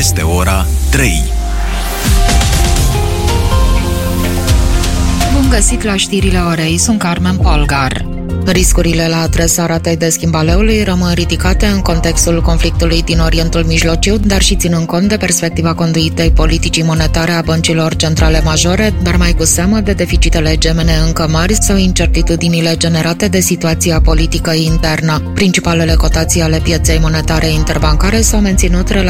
Este ora 3. Bun găsit la știrile orei, sunt Carmen Polgar. Riscurile la adresa ratei de schimb a leului rămân ridicate în contextul conflictului din Orientul Mijlociu, dar și ținând cont de perspectiva conduitei politicii monetare a băncilor centrale majore, dar mai cu seamă de deficitele gemene încă mari sau incertitudinile generate de situația politică internă. Principalele cotații ale pieței monetare interbancare s-au menținut